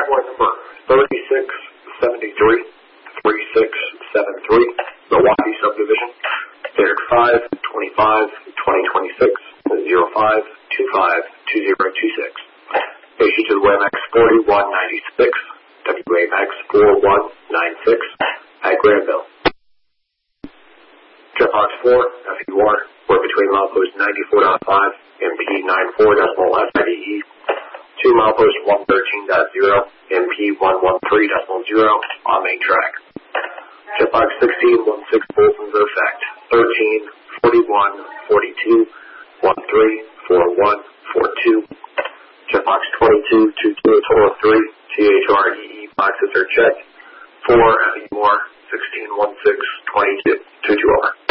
airborne number 3673, 3673, Milwaukee Subdivision, Standard 5, 25, 2026, 05252026. Issued to the WAMX 4196, WAMX 4196 at Granville. Jetbox 4, FUR, we're between milepost 94.5 and P94.FIDE, to milepost 113.0 and P113.0 on main track. Jetbox 16, 16 bulletins in effect, 13, 41, 42, 13, 41, 42. Jetbox 22, 22, a total of 3, THREE boxes are checked, 4, FUR, 16, 16, 22, 22 over.